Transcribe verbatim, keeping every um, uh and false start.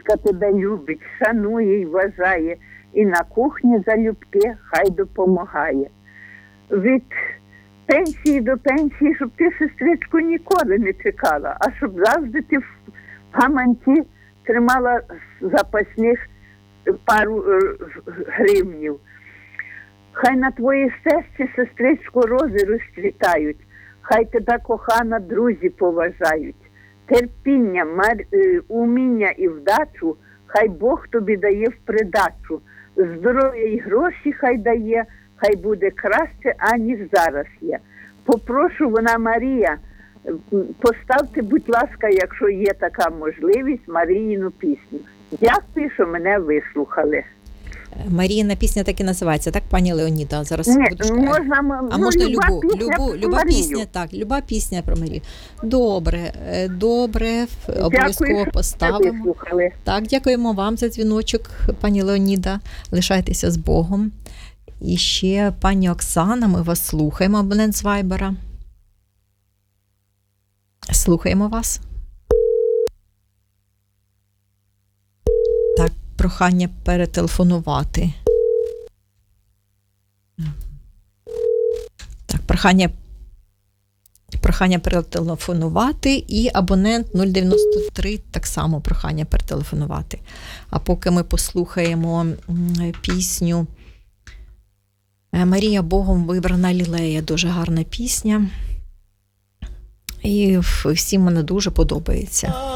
Сестричка тебе любить, шанує й вважає, і на кухні залюбки хай допомагає. Від пенсії до пенсії, щоб ти, сестричку, ніколи не чекала, а щоб завжди ти в гаманці тримала запасних пару е, гривнів. Хай на твоїй стежці, сестричко, рози розцвітають, хай тебе, кохана, друзі поважають. Терпіння, мар... е, уміння і вдачу хай Бог тобі дає в придачу. Здоров'я і гроші хай дає, хай буде краще, аніж зараз є. Попрошу, вона Марія, поставте, будь ласка, якщо є така можливість, Маріїну пісню. Дякую, що мене вислухали. Маріїна пісня так і називається, так, пані Леоніда? Зараз Ні, будеш... можна, а ну, можна люба любу, пісня любу, про люба Марію. пісня, так, люба пісня про Марію. Добре, е, добре, обов'язково Дякую, що поставимо. вислухали. Так, дякуємо вам за дзвіночок, пані Леоніда. Лишайтеся з Богом. І ще пані Оксана, ми вас слухаємо, абонент з Вайбера. Слухаємо вас. Так, прохання перетелефонувати. Так, прохання, прохання перетелефонувати і абонент нуль дев'яносто три, так само прохання перетелефонувати. А поки ми послухаємо пісню «Марія Богом вибрана лілея», дуже гарна пісня. І всім вона дуже подобається.